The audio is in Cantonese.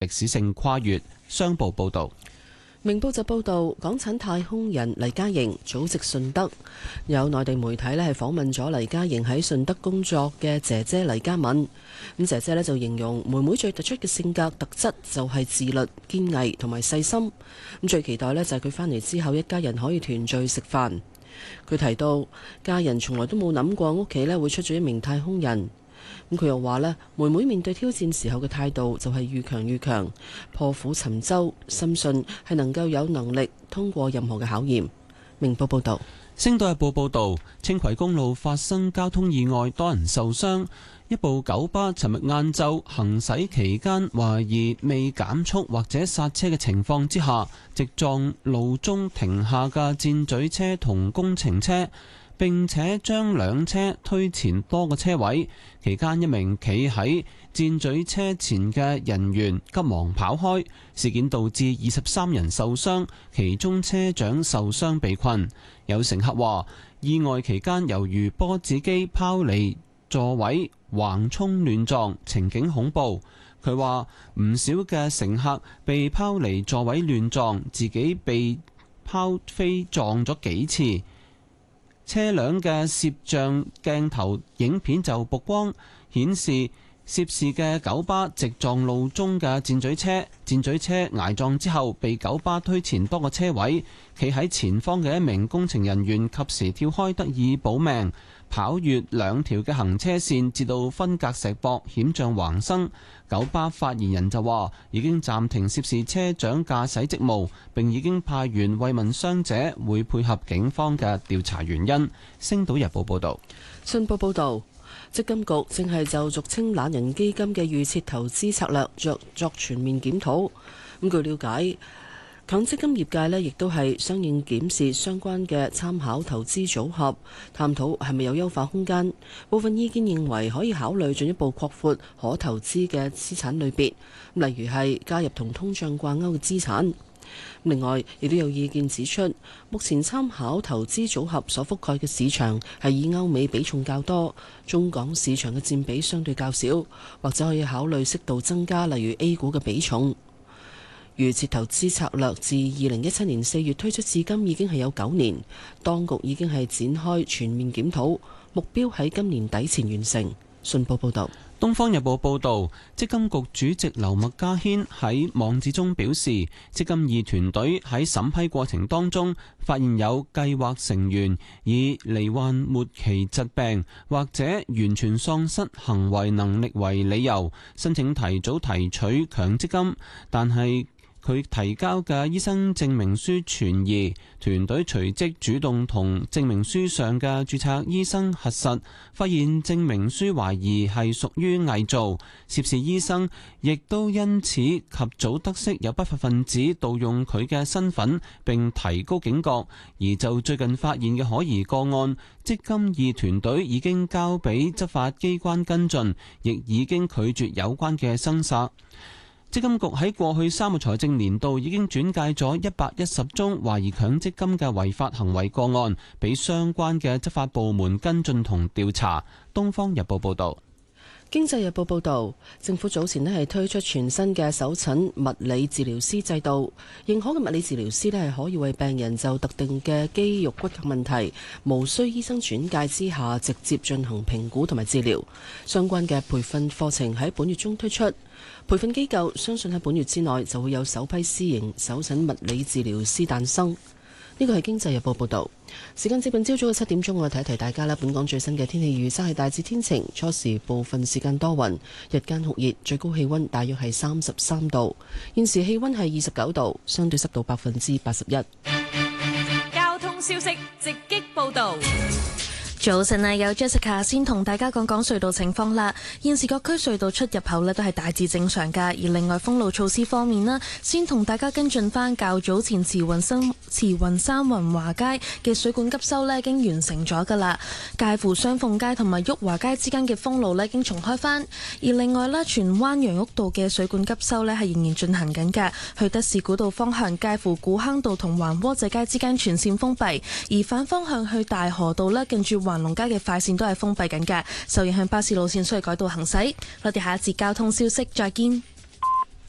歷史性跨越。商報報導。 明報就報道，港產太空人黎嘉瑩祖籍順德，有內地媒體咧係訪問咗黎嘉瑩喺順德工作嘅姐姐黎嘉敏。咁姐姐咧就形容妹妹最突出嘅性格特質就係自律、堅毅同埋細心。咁最期待咧就係佢返嚟之後，一家人可以團聚食飯。佢提到家人從來都冇諗過屋企咧會出咗一名太空人。咁佢又話咧，妹妹面對挑戰時候嘅態度就係愈強愈強，破釜沉舟，深信係能夠有能力通過任何嘅考驗。明報報道。 星島日報報導，青葵公路發生交通意外，多人受傷。一部九巴尋日晏晝行駛期間，懷疑未減速或者剎車嘅情況之下，直撞路中停下嘅箭嘴車同工程車，並且將兩車推前多個車位。期間，一名企喺箭嘴車前嘅人員急忙跑開，事件導致23人受傷，其中車長受傷被困。有乘客話，意外期間猶如波子機拋離座位，橫衝亂撞，情景恐怖。佢話唔少嘅乘客被拋離座位亂撞，自己被拋飛撞咗幾次。車輛嘅攝像鏡頭影片就曝光，顯示涉事嘅九巴直撞路中嘅箭嘴車，箭嘴車挨撞之後被九巴推前多個車位，企喺前方嘅一名工程人員及時跳開得以保命，跑越兩條嘅行車線至到分隔石壆，險象橫生。九巴發言人就話已經暫停涉事車長駕駛職務，並已經派員慰問傷者，會配合警方嘅調查原因。星島日報報道。 信報報導，積金局正係就俗稱懶人基金嘅預設投資策略作全面檢討。咁據了解，強積金業界呢亦都係相應檢視相關嘅參考投資組合，探討係咪有優化空間。部分意見認為可以考慮進一步擴闊可投資嘅資產類別，例如係加入同通脹掛鈎嘅資產。另外，亦都有意見指出，目前參考投資組合所覆蓋嘅市場係以歐美比重較多，中港市場嘅佔比相對較少，或者可以考慮適度增加，例如 A 股嘅比重。預設投資策略自2017年4月推出至今已經係有9年，當局已經係展開全面檢討，目標喺今年底前完成。信報報導。 《東方日報》報導，積金局主席劉麥嘉軒喺網誌中表示，積金易團隊喺審批過程當中發現有計劃成員以罹患末期疾病或者完全喪失行為能力為理由，申請提早提取強積金，但係佢提交嘅醫生證明書存疑，團隊隨即主動同證明書上嘅註冊醫生核實，發現證明書懷疑係屬於偽造，涉事醫生亦都因此及早得悉有不法分子盜用佢嘅身份，並提高警覺。而就最近發現嘅可疑個案，積金易團隊已經交俾執法機關跟進，亦已經拒絕有關嘅申索。積金局喺過去3個財政年度已經轉介咗110宗懷疑強積金嘅違法行為個案，俾相關嘅執法部門跟進同調查。東方日報報道。 經濟日報報導，政府早前係推出全新嘅首診物理治療師制度，認可嘅物理治療師係可以為病人就特定嘅肌肉骨骼問題，無需醫生轉介之下直接進行評估同埋治療。相關嘅培訓課程喺本月中推出，培訓機構相信喺本月之內就會有首批私營首診物理治療師誕生。呢個係經濟日報報導。時間接近朝早嘅7點鐘，我提一提大家啦。本港最新嘅天氣預測係大致天晴，初時部分時間多雲，日間酷熱，最高氣溫大約係33度。現時氣溫係29度，相對濕度81%。 交通消息直擊報導。 早晨啊，有 Jessica 先同大家講講隧道情況啦。現時各區隧道出入口呢都係大致正常噶。而另外封路措施方面啦，先同大家跟進翻較早前慈雲山雲華街嘅水管急修呢已經完成咗噶啦。介乎雙鳳街同埋裕華街之間嘅封路呢已經重開翻。而另外呢，荃灣楊屋道嘅水管急修呢係仍然進行緊噶。去德士古道方向介乎古坑道同環窩仔街之間全線封閉，而反方向去大河道呢近住環龍街嘅快線都係封閉緊嘅，受影響巴士路線需要改道行駛。我哋下一節交通消息再見。